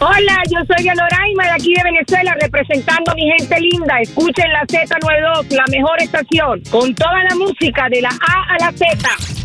Hola, yo soy Yanoraima de aquí de Venezuela, representando a mi gente linda. Escuchen la Z92, la mejor estación, con toda la música de la A a la Z.